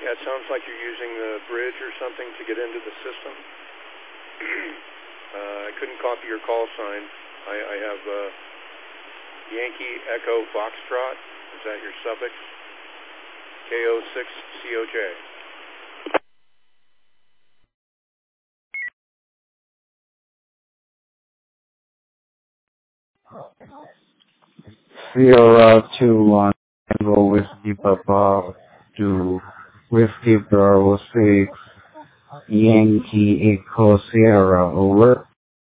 Yeah, it sounds like you're using the bridge or something to get into the system. I couldn't copy your call sign. I have Yankee Echo Foxtrot. Is that your suffix? KO6COJ. Sierra 21 Tango Whiskey Papa to Whiskey Bravo 6 Yankee Echo Sierra, over.